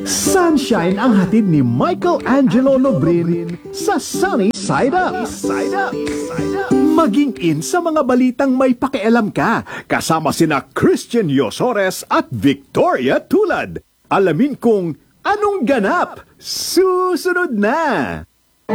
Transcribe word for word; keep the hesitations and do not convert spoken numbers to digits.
Sunshine ang hatid ni Michael Angelo Lobrin sa Sunny Side Up. Side Up, Side Up. Maging in sa mga balitang may pakialam ka, kasama sina Christian Yosores at Victoria Tulad. Alamin kung anong ganap. Susunod na!